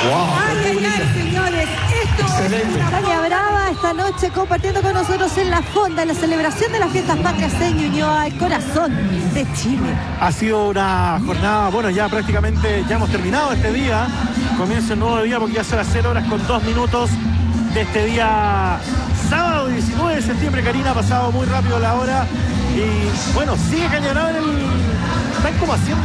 Wow. Ay, señores, esto es una Caña Brava esta noche compartiendo con nosotros en la fonda, en la celebración de las fiestas patrias en Ñuñoa, el corazón de Chile. Ha sido una jornada, bueno, ya prácticamente ya hemos terminado este día. Comienza un nuevo día porque ya son las 0 horas con 2 minutos de este día sábado 19 de septiembre. Karina, ha pasado muy rápido la hora. Y bueno, sigue Caña Brava en el... Están como haciendo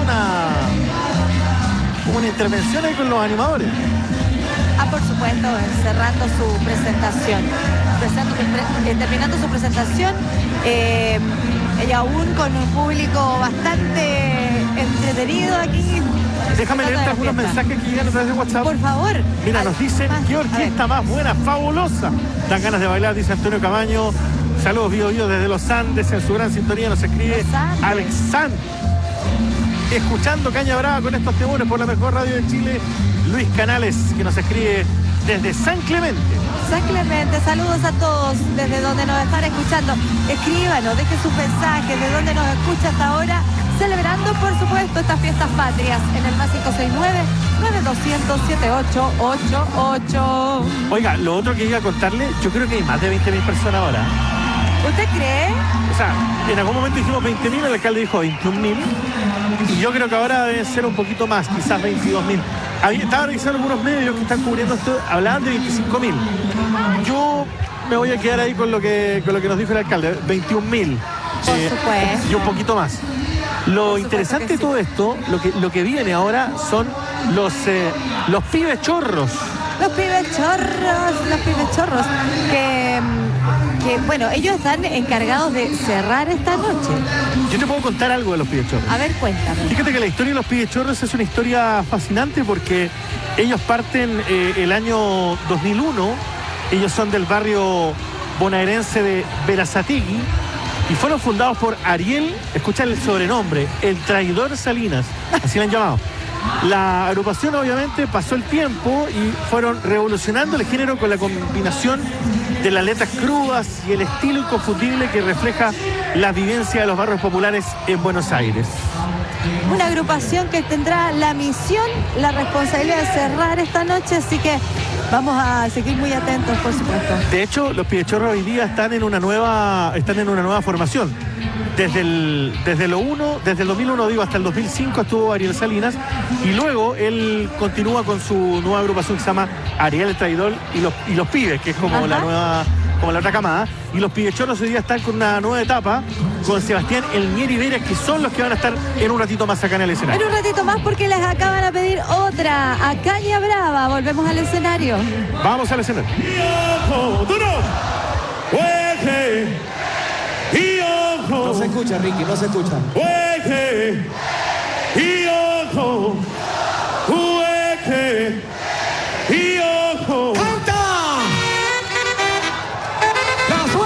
una intervención ahí con los animadores. Por supuesto, cerrando su presentación. Terminando su presentación. Y aún con un público bastante entretenido aquí. Déjame leerte algunos mensajes que llegan a través de WhatsApp. Por favor. Mira, nos dicen, qué orquesta más buena, fabulosa. Dan ganas de bailar, dice Antonio Camaño. Saludos, Bio desde los Andes, en su gran sintonía nos escribe Alexandre. Escuchando Caña Brava con estos temores por la mejor radio de Chile, Luis Canales, que nos escribe desde San Clemente. San Clemente, saludos a todos desde donde nos están escuchando. Escríbanos, dejen sus mensajes de donde nos escucha hasta ahora, celebrando por supuesto estas fiestas patrias en el más 569-9200-7888. Oiga, lo otro que iba a contarle, yo creo que hay más de 20.000 personas ahora. ¿Usted cree? O sea, en algún momento dijimos 20.000, el alcalde dijo 21.000. Y yo creo que ahora debe ser un poquito más, quizás 22.000. Estaba revisando algunos medios que están cubriendo esto, hablaban de 25.000. Yo me voy a quedar ahí con lo que nos dijo el alcalde, 21.000. Por supuesto. Y un poquito más. Lo interesante de todo esto, lo que viene ahora son los pibes chorros. Los pibes chorros, que bueno, ellos están encargados de cerrar esta noche. Yo te puedo contar algo de los pibes chorros. A ver, cuéntame. Fíjate que la historia de los pibes chorros es una historia fascinante porque ellos parten el año 2001, ellos son del barrio bonaerense de Berazategui y fueron fundados por Ariel, escucha el sobrenombre, el traidor Salinas, así lo han llamado. La agrupación obviamente pasó el tiempo y fueron revolucionando el género con la combinación de las letras crudas y el estilo inconfundible que refleja la vivencia de los barrios populares en Buenos Aires. Una agrupación que tendrá la misión, la responsabilidad de cerrar esta noche, así que vamos a seguir muy atentos, por supuesto. De hecho, los Pibes Chorros hoy día están en una nueva formación. Desde el 2001 digo, hasta el 2005 estuvo Ariel Salinas y luego él continúa con su nueva agrupación que se llama Ariel el Traidor y los Pibes, que es como la otra camada. Y los Pibes Chorros hoy día están con una nueva etapa con Sebastián El Mieri Veras, que son los que van a estar en un ratito más acá en el escenario. En un ratito más porque les acaban de pedir otra a Caña Brava. Volvemos al escenario. Vamos al escenario. No se escucha, Ricky, no se escucha.